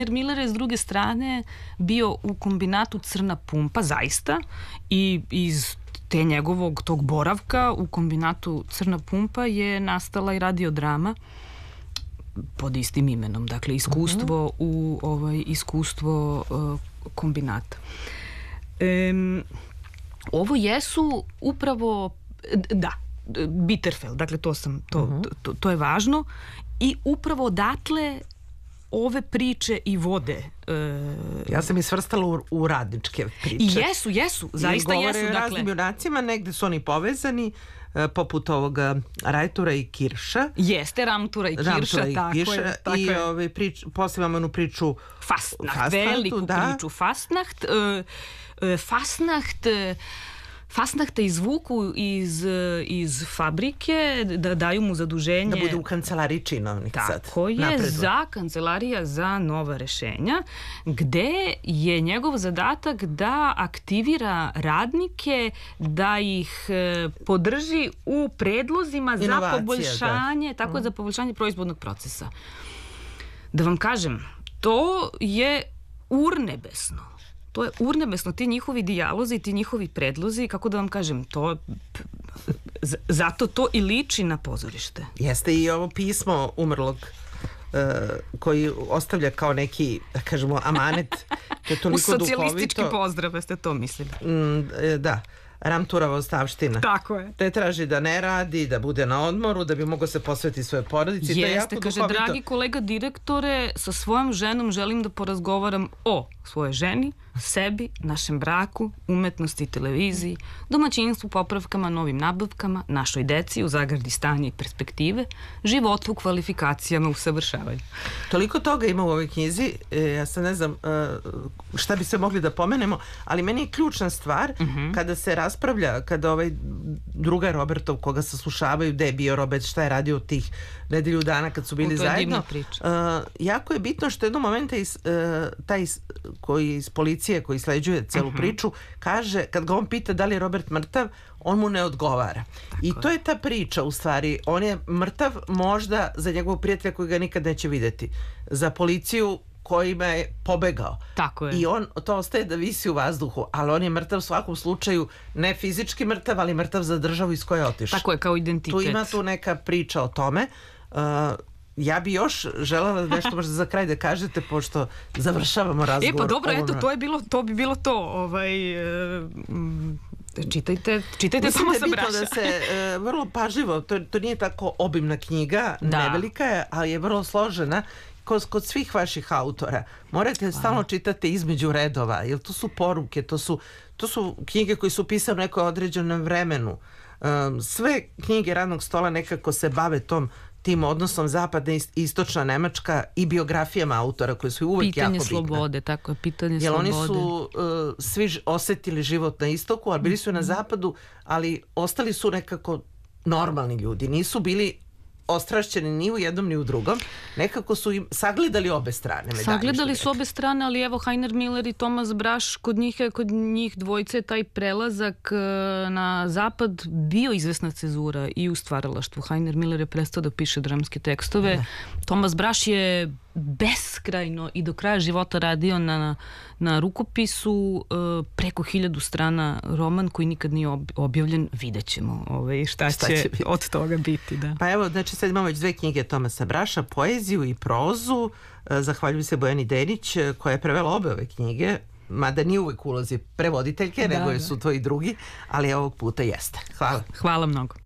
Miller je s druge strane bio u kombinatu Crna pumpa, zaista, i iz te njegovog tog boravka u kombinatu Crna pumpa je nastala i radiodrama pod istim imenom, dakle iskustvo iskustvo kombinata. Ovo jesu upravo, da, Bitterfeld, dakle to je važno i upravo odatle ove priče i vode. Ja sam ih svrstala u radničke priče. I jesu, zaista jesu. Govore o raznim junacima, negde su oni povezani, poput ovoga Rajtura i Kirša. Jeste, Ramtura i Kirša, tako je. I posle imamo onu priču Fastnacht, veliku priču Fastnacht. Fastnahta izvuku iz fabrike, da daju mu zaduženje. Da bude u kancelariji činovnik sad. Tako je, za kancelarija za nova rešenja, gde je njegov zadatak da aktivira radnike, da ih podrži u predlozima za poboljšanje, tako je, za poboljšanje proizvodnog procesa. Da vam kažem, to je urnebesno. To je urnebesno, ti njihovi dijalozi, ti njihovi predlozi, kako da vam kažem, zato to i liči na pozorište. Jeste i ovo pismo umrlog koji ostavlja kao neki, da kažemo, amanet. U socijalistički pozdrav, ste to mislili? Da. Ramturova ostavština. Tako je. Te traži da ne radi, da bude na odmoru, da bi mogao se posvetiti svoje porodici. Jeste, kaže, dragi kolega direktore, sa svojom ženom želim da porazgovaram o svojoj ženi, sebi, našem braku, umetnosti i televiziji, domaćinstvu, popravkama, novim nabavkama, našoj deci, u zagradi stanja i perspektive, životu, kvalifikacijama, usavršavanju. Toliko toga ima u ovoj knjizi, ja sad ne znam šta bi se mogli da pomenemo, ali meni je ključna stvar kada se raspravlja, kada ovaj drugar Robertov, koga saslušavaju, gde je bio Robert, šta je radio od tih nedelju dana kad su bili zajedno. Jako je bitno što jednog momenta taj koji iz policije, koji sleđuje celu priču, kaže, kad ga on pita da li je Robert mrtav, on mu ne odgovara. I to je ta priča, u stvari. On je mrtav možda za njegovog prijatelja koji ga nikad neće videti. Za policiju kojima je pobegao. Tako je. I on to ostaje da visi u vazduhu, ali on je mrtav u svakom slučaju, ne fizički mrtav, ali mrtav za državu iz koje je otišao. Tako je, kao identitet. Tu ima tu neka priča o tome. Ja bi još želela nešto možda za kraj da kažete, pošto završavamo razgovor. Pa dobro, eto, to bi bilo to. Čitajte Tomasa Braša. Mislim da je bitno da se vrlo pažljivo, to nije tako obimna knjiga, nevelika je, ali je vrlo složena. Kod svih vaših autora morate stalno čitati između redova, jer to su poruke, to su knjige koje su pisane u nekoj određenom vremenu. Sve knjige Radnog stola nekako se bave tim odnosom zapadna i istočna Nemačka i biografijama autora koje su uvijek jako bitne. Pitanje slobode, tako je, pitanje slobode. Jer oni su svi osetili život na istoku, ali bili su na zapadu, ali ostali su nekako normalni ljudi. Nisu bili ostrašćeni ni u jednom ni u drugom. Nekako su im sagledali obe strane. Sagledali su obe strane, ali evo Heiner Miller i Tomas Braš, kod njih dvojice taj prelazak na zapad bio izvesna cezura i u stvaralaštvu. Heiner Miller je prestao da piše dramske tekstove. Tomas Braš je beskrajno i do kraja života radio na rukopisu, preko 1000 strana roman koji nikad nije objavljen. Vidjet ćemo šta će od toga biti. Da. Pa evo, znači sad imamo već 2 knjige Tomasa Braša, poeziju i prozu. Zahvaljujem se Bojani Denić koja je prevela obe ove knjige, mada nije uvek ulozi prevoditeljke, nego su to i drugi, ali ovog puta jeste. Hvala. Hvala mnogo.